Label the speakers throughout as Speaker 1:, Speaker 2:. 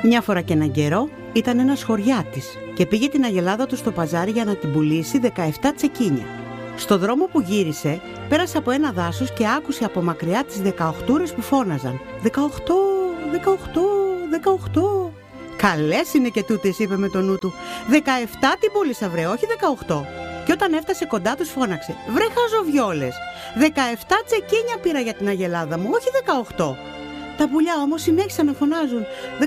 Speaker 1: Μια φορά και έναν καιρό ήταν ένας χωριάτης και πήγε την αγελάδα του στο παζάρι για να την πουλήσει 17 τσεκίνια. Στο δρόμο που γύρισε, πέρασε από ένα δάσος και άκουσε από μακριά τις 18 που φώναζαν 18, 18, 18. Καλές είναι και τούτες, είπε με το νου του. 17 την πούλησα βρε, όχι 18. Και όταν έφτασε κοντά τους φώναξε, βρε χαζοβιόλες, 17 τσεκίνια πήρα για την αγελάδα μου, όχι 18. Τα πουλιά όμως συνέχισαν να φωνάζουν 18, 18,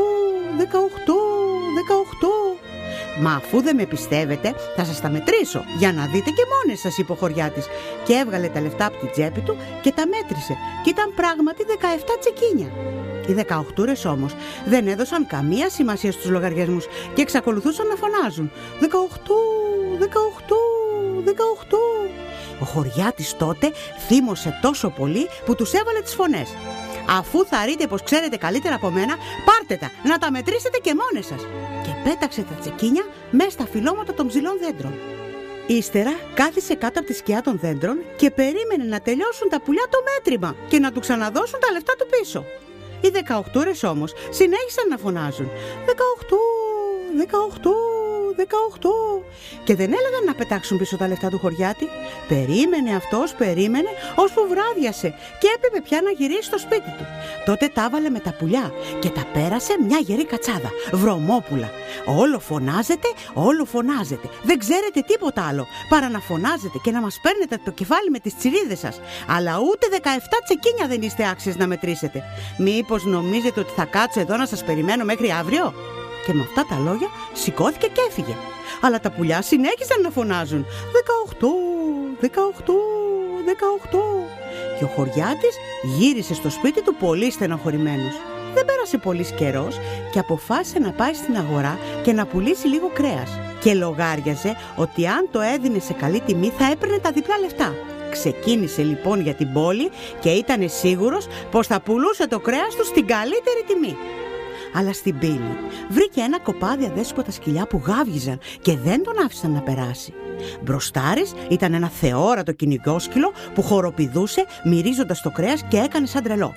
Speaker 1: 18. Μα αφού δεν με πιστεύετε, θα σας τα μετρήσω για να δείτε και μόνες σας, είπε ο χωριάτης. Και έβγαλε τα λεφτά από την τσέπη του και τα μέτρησε. Και ήταν πράγματι 17 τσεκίνια. Οι 18 όμως δεν έδωσαν καμία σημασία στους λογαριασμούς και εξακολουθούσαν να φωνάζουν 18, 18, 18. Ο χωριάτης τότε θύμωσε τόσο πολύ που τους έβαλε τις φωνές. Αφού θα ρείτε πως ξέρετε καλύτερα από μένα, πάρτε τα, να τα μετρήσετε και μόνες σας. Και πέταξε τα τσεκίνια μέσα στα φυλλώματα των ψηλών δέντρων. Ύστερα κάθισε κάτω από τη σκιά των δέντρων και περίμενε να τελειώσουν τα πουλιά το μέτρημα και να του ξαναδώσουν τα λεφτά του πίσω. Οι 18 όμως συνέχισαν να φωνάζουν 18, 18, 18 και δεν έλεγαν να πετάξουν πίσω τα λεφτά του χωριάτη. Περίμενε ώσπου βράδιασε και έπρεπε πια να γυρίσει στο σπίτι του. Τότε τα έβαλε με τα πουλιά και τα πέρασε μια γερή κατσάδα, βρωμόπουλα. Όλο φωνάζετε, δεν ξέρετε τίποτα άλλο παρά να φωνάζετε και να μας παίρνετε το κεφάλι με τις τσιρίδες σας. Αλλά ούτε 17 τσεκίνια δεν είστε άξιες να μετρήσετε. Μήπως νομίζετε ότι θα κάτσω εδώ να σας περιμένω μέχρι αύριο? Και με αυτά τα λόγια σηκώθηκε και έφυγε. Αλλά τα πουλιά συνέχισαν να φωνάζουν 18, 18, 18. Και ο χωριάτης γύρισε στο σπίτι του πολύ στενοχωρημένος. Δεν πέρασε πολύς καιρός και αποφάσισε να πάει στην αγορά και να πουλήσει λίγο κρέας. Και λογάριαζε ότι αν το έδινε σε καλή τιμή θα έπαιρνε τα διπλά λεφτά. Ξεκίνησε λοιπόν για την πόλη και ήταν σίγουρος πως θα πουλούσε το κρέας του στην καλύτερη τιμή. Αλλά στην πύλη βρήκε ένα κοπάδι αδέσποτα σκυλιά που γάβγιζαν και δεν τον άφησαν να περάσει. Μπροστάρης ήταν ένα θεόρατο κυνηγόσκυλο που χοροπηδούσε μυρίζοντας το κρέας και έκανε σαν τρελό.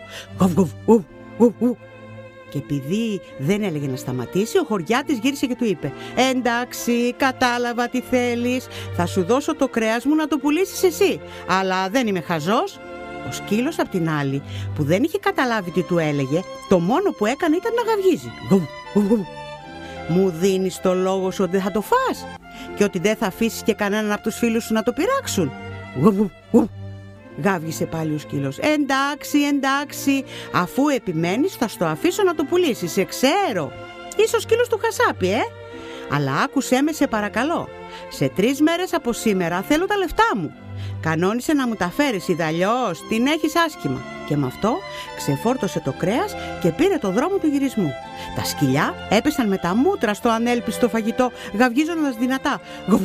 Speaker 1: Και επειδή δεν έλεγε να σταματήσει, ο χωριάτης γύρισε και του είπε «Εντάξει, κατάλαβα τι θέλεις, θα σου δώσω το κρέας μου να το πουλήσεις εσύ, αλλά δεν είμαι χαζός». Ο σκύλος απ' την άλλη, που δεν είχε καταλάβει τι του έλεγε, το μόνο που έκανε ήταν να γαυγίζει. «Μου δίνεις το λόγο σου ότι δεν θα το φας και ότι δεν θα αφήσεις και κανέναν από τους φίλους σου να το πειράξουν?» Γάβγισε πάλι ο σκύλος. Εντάξει, αφού επιμένεις θα στο αφήσω να το πουλήσεις, σε ξέρω. Είσαι ο σκύλος του Χασάπη, Αλλά άκουσέ με σε παρακαλώ. Σε 3 μέρες από σήμερα θέλω τα λεφτά μου. Κανόνισε να μου τα φέρεις, ιδαλλιώς την έχεις άσχημα. Και με αυτό ξεφόρτωσε το κρέας και πήρε το δρόμο του γυρισμού. Τα σκυλιά έπεσαν με τα μούτρα στο ανέλπιστο φαγητό, γαυγίζοντας δυνατά.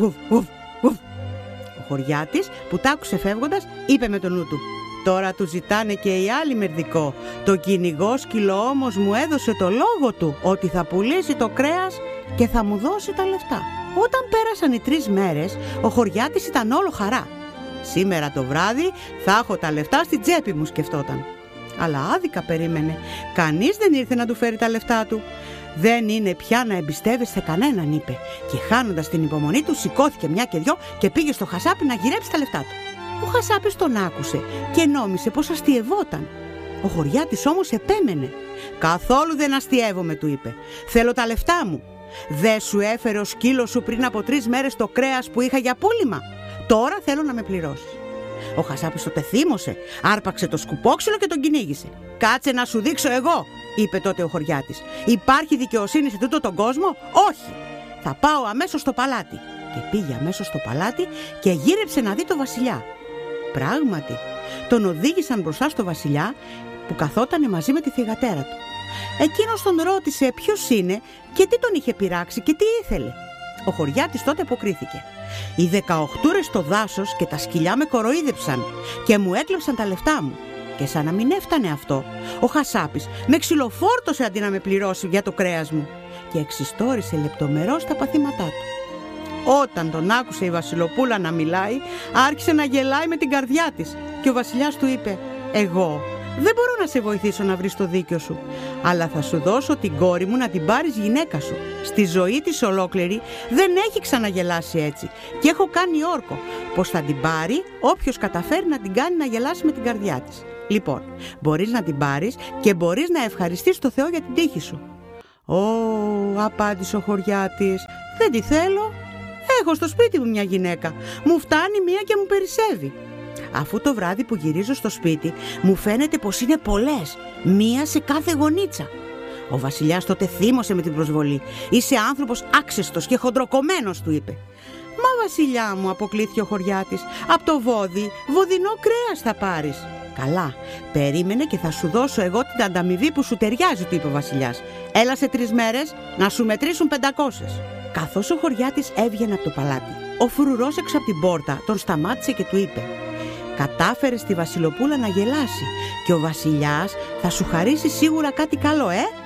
Speaker 1: Ο χωριάτης που τ' άκουσε φεύγοντας είπε με το νου του «Τώρα του ζητάνε και οι άλλοι μερδικό. Το κυνηγόσκυλο όμως μου έδωσε το λόγο του ότι θα πουλήσει το κρέας και θα μου δώσει τα λεφτά». Όταν πέρασαν οι 3 μέρες, ο χωριάτης ήταν όλο χαρά. «Σήμερα το βράδυ θα έχω τα λεφτά στην τσέπη μου», σκεφτόταν. Αλλά άδικα περίμενε. Κανείς δεν ήρθε να του φέρει τα λεφτά του. «Δεν είναι πια να εμπιστεύεσαι κανέναν», είπε. Και χάνοντας την υπομονή του, σηκώθηκε μια και δυο και πήγε στο Χασάπι να γυρέψει τα λεφτά του. Ο Χασάπης τον άκουσε και νόμισε πως αστιευόταν. Ο χωριάτης όμως επέμενε. «Καθόλου δεν αστιεύομαι», του είπε. «Θέλω τα λεφτά μου. Δεν σου έφερε ο σκύλος σου πριν από 3 μέρες το κρέας που είχα για πούλημα? Τώρα θέλω να με πληρώσεις». Ο Χασάπης τότε θύμωσε, άρπαξε το σκουπόξυλο και τον κυνήγησε. «Κάτσε να σου δείξω εγώ», είπε τότε ο χωριάτης. «Υπάρχει δικαιοσύνη σε τούτο τον κόσμο? Όχι. Θα πάω αμέσως στο παλάτι». Και πήγε αμέσως στο παλάτι και γύρεψε να δει το βασιλιά. Πράγματι, τον οδήγησαν μπροστά στο βασιλιά που καθότανε μαζί με τη θυγατέρα του. Εκείνος τον ρώτησε ποιος είναι και τι τον είχε πειράξει και τι ήθελε. Ο χωριάτης τότε αποκρίθηκε. «Οι 18 στο δάσος και τα σκυλιά με κοροϊδέψαν και μου έκλεψαν τα λεφτά μου. Και σαν να μην έφτανε αυτό, ο Χασάπης με ξυλοφόρτωσε αντί να με πληρώσει για το κρέας μου». Και εξιστόρισε λεπτομερώς τα παθήματά του. Όταν τον άκουσε η Βασιλοπούλα να μιλάει, άρχισε να γελάει με την καρδιά της και ο βασιλιάς του είπε «Εγώ δεν μπορώ να σε βοηθήσω να βρεις το δίκιο σου, αλλά θα σου δώσω την κόρη μου να την πάρεις γυναίκα σου. Στη ζωή της ολόκληρη δεν έχει ξαναγελάσει έτσι και έχω κάνει όρκο πως θα την πάρει όποιος καταφέρει να την κάνει να γελάσει με την καρδιά της. Λοιπόν, μπορείς να την πάρεις και μπορείς να ευχαριστείς το Θεό για την τύχη σου». «Ω», απάντησε ο χωριάτης, «δεν τη θέλω. Έχω στο σπίτι μου μια γυναίκα. Μου φτάνει μία και μου περισσεύει. Αφού το βράδυ που γυρίζω στο σπίτι μου φαίνεται πως είναι πολλές, μία σε κάθε γωνίτσα». Ο βασιλιάς τότε θύμωσε με την προσβολή. «Είσαι άνθρωπος άξεστος και χοντροκομμένος», του είπε. «Μα βασιλιά μου», αποκλήθηκε ο χωριάτης, «από το βόδι, βοδινό κρέας θα πάρεις». «Καλά, περίμενε και θα σου δώσω εγώ την ανταμοιβή που σου ταιριάζει», του είπε ο βασιλιάς. «Έλα σε 3 μέρες να σου μετρήσουν 500». Καθώς ο χωριάτης έβγαινε από το παλάτι, ο φρουρός έξω από την πόρτα τον σταμάτησε και του είπε: «Κατάφερες τη Βασιλοπούλα να γελάσει και ο βασιλιάς θα σου χαρίσει σίγουρα κάτι καλό,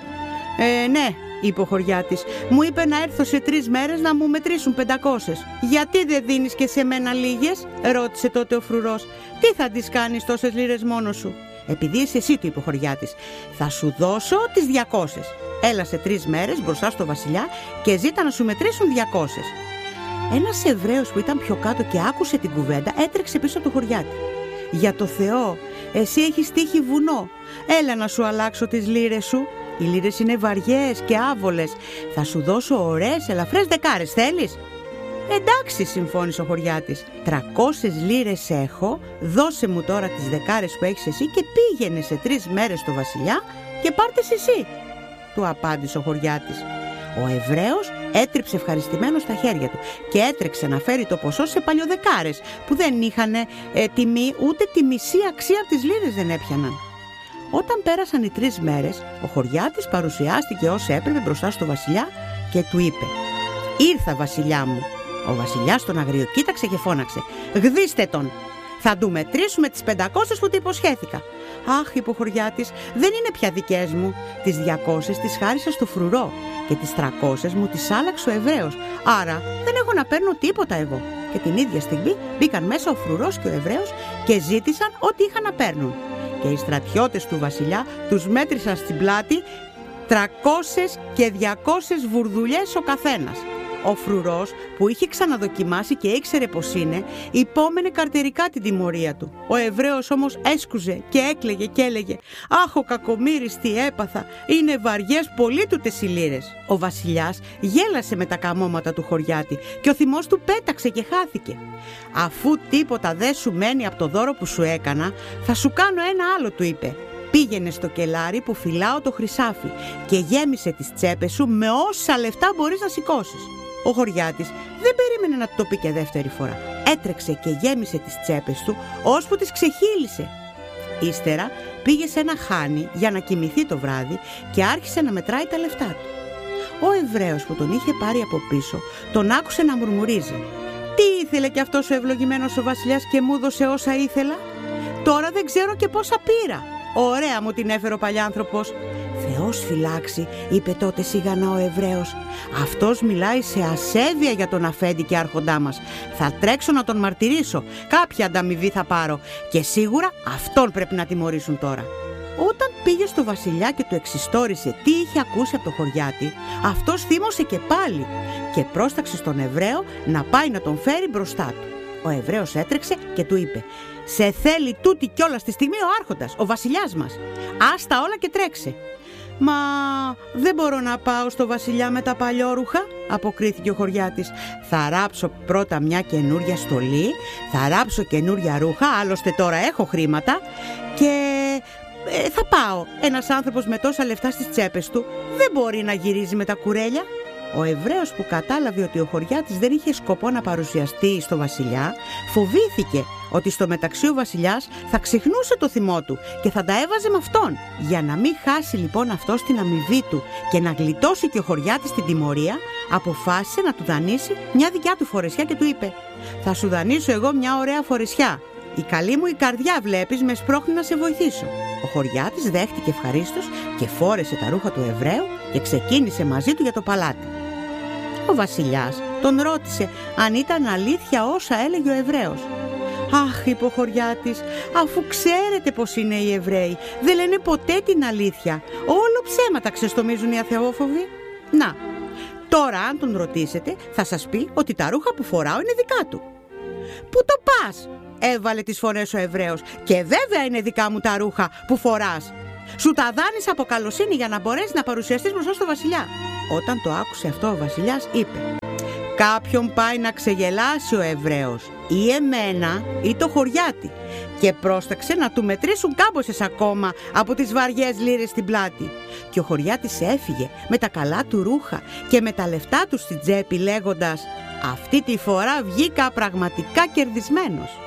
Speaker 1: «Ναι», είπε ο χωριάτης, «μου είπε να έρθω σε 3 μέρες να μου μετρήσουν 500. «Γιατί δεν δίνεις και σε μένα λίγες?» ρώτησε τότε ο φρουρός. «Τι θα τις κάνεις τόσες λίρες μόνος σου?» «Επειδή είσαι εσύ», του είπε ο χωριάτης, «θα σου δώσω τις 200. Έλα σε 3 μέρες μπροστά στο βασιλιά και ζήτα να σου μετρήσουν 200. Ένας Εβραίος που ήταν πιο κάτω και άκουσε την κουβέντα έτρεξε πίσω από το χωριάτη. «Για το Θεό, εσύ έχεις τύχει βουνό. Έλα να σου αλλάξω τις λίρες σου. Οι λίρες είναι βαριές και άβολες. Θα σου δώσω ωραίες ελαφρές δεκάρες, θέλεις?» «Εντάξει», συμφώνησε ο χωριάτης, «300 λίρες έχω. Δώσε μου τώρα τις δεκάρες που έχεις εσύ και πήγαινε σε 3 μέρες στο βασιλιά και πάρτες εσύ», του απάντησε ο χωριάτης. Ο Εβραίος έτριψε ευχαριστημένος στα χέρια του και έτρεξε να φέρει το ποσό σε παλιοδεκάρες που δεν είχαν τιμή, ούτε τη μισή αξία από τις λίρες δεν έπιαναν. Όταν πέρασαν οι 3 μέρες, ο χωριάτης παρουσιάστηκε ως έπρεπε μπροστά στο βασιλιά και του είπε: «Ήρθα, βασιλιά μου». Ο βασιλιάς τον αγριοκοίταξε και φώναξε: «Γδίστε τον! Θα του μετρήσουμε τις 500 που του υποσχέθηκα». «Αχ», είπε ο χωριάτης, «δεν είναι πια δικές μου. Τις 200 τις χάρισα στο φρουρό και τις 300 μου τις άλλαξε ο Εβραίος. Άρα δεν έχω να παίρνω τίποτα εγώ». Και την ίδια στιγμή μπήκαν μέσα ο φρουρός και ο Εβραίος και ζήτησαν ό,τι είχαν να παίρνουν. Και οι στρατιώτες του βασιλιά τους μέτρησαν στην πλάτη 300 και 200 βουρδουλιές ο καθένας. Ο φρουρός, που είχε ξαναδοκιμάσει και ήξερε πως είναι, υπόμενε καρτερικά την τιμωρία του. Ο Εβραίος όμως έσκουζε και έκλαιγε και έλεγε: «Αχ, ο κακομοίρης τι έπαθα, είναι βαριές πολύ τούτες οι λίρες». Ο βασιλιάς γέλασε με τα καμώματα του χωριάτη και ο θυμός του πέταξε και χάθηκε. «Αφού τίποτα δεν σου μένει από το δώρο που σου έκανα, θα σου κάνω ένα άλλο», του είπε. «Πήγαινε στο κελάρι που φυλάω το χρυσάφι και γέμισε τις τσέπες σου με όσα λεφτά μπορείς να σηκώσεις». Ο χωριάτης δεν περίμενε να το πει και δεύτερη φορά. Έτρεξε και γέμισε τις τσέπες του ώσπου τις ξεχύλισε. Ύστερα πήγε σε ένα χάνι για να κοιμηθεί το βράδυ και άρχισε να μετράει τα λεφτά του. Ο Εβραίος που τον είχε πάρει από πίσω τον άκουσε να μουρμουρίζει: «Τι ήθελε κι αυτός ο ευλογημένος ο βασιλιάς και μου έδωσε όσα ήθελα? Τώρα δεν ξέρω και πόσα πήρα. Ωραία μου την έφερε ο παλιάνθρωπος». «Θεός φυλάξει», είπε τότε σιγανά ο Εβραίος. «Αυτός μιλάει σε ασέβεια για τον αφέντη και άρχοντά μας. Θα τρέξω να τον μαρτυρήσω. Κάποια ανταμοιβή θα πάρω και σίγουρα αυτόν πρέπει να τιμωρήσουν τώρα». Όταν πήγε στο βασιλιά και του εξιστόρισε τι είχε ακούσει από το χωριάτη, αυτός θύμωσε και πάλι και πρόσταξε στον Εβραίο να πάει να τον φέρει μπροστά του. Ο Εβραίος έτρεξε και του είπε: «Σε θέλει τούτη κιόλας τη στιγμή ο άρχοντας, ο βασιλιάς μας. Άστα όλα και τρέξε». «Μα δεν μπορώ να πάω στο βασιλιά με τα παλιόρουχα», αποκρίθηκε ο χωριάτης. «Θα ράψω πρώτα μια καινούρια στολή, θα ράψω καινούρια ρούχα, άλλωστε τώρα έχω χρήματα και θα πάω. Ένας άνθρωπος με τόσα λεφτά στις τσέπες του δεν μπορεί να γυρίζει με τα κουρέλια». Ο Εβραίος που κατάλαβε ότι ο χωριάτης δεν είχε σκοπό να παρουσιαστεί στο βασιλιά, φοβήθηκε ότι στο μεταξύ ο βασιλιάς θα ξεχνούσε το θυμό του και θα τα έβαζε με αυτόν. Για να μην χάσει λοιπόν αυτός την αμοιβή του και να γλιτώσει και ο χωριάτης την τιμωρία, αποφάσισε να του δανείσει μια δικιά του φορεσιά και του είπε: «Θα σου δανείσω εγώ μια ωραία φορεσιά. Η καλή μου η καρδιά, βλέπεις, με σπρώχνει να σε βοηθήσω». Ο χωριάτης δέχτηκε ευχαρίστως και φόρεσε τα ρούχα του Εβραίου και ξεκίνησε μαζί του για το παλάτι. Ο βασιλιάς τον ρώτησε αν ήταν αλήθεια όσα έλεγε ο Εβραίος. «Αχ», είπε ο χωριάτης, «αφού ξέρετε πως είναι οι Εβραίοι, δεν λένε ποτέ την αλήθεια. Όλο ψέματα ξεστομίζουν οι αθεόφοβοι. Να, τώρα αν τον ρωτήσετε θα σας πει ότι τα ρούχα που φοράω είναι δικά του». «Πού το πας?» έβαλε τις φωνές ο Εβραίος. «Και βέβαια είναι δικά μου τα ρούχα που φοράς. Σου τα δάνεισα από καλοσύνη για να μπορέσεις να παρουσιαστείς μπροστά στο βασιλιά». Όταν το άκουσε αυτό ο βασιλιάς είπε: «Κάποιον πάει να ξεγελάσει ο Εβραίος, ή εμένα ή το χωριάτι», και πρόσταξε να του μετρήσουν κάμποσες ακόμα από τις βαριές λίρες στην πλάτη. Και ο χωριάτης έφυγε με τα καλά του ρούχα και με τα λεφτά του στην τσέπη, λέγοντας: «Αυτή τη φορά βγήκα πραγματικά κερδισμένος».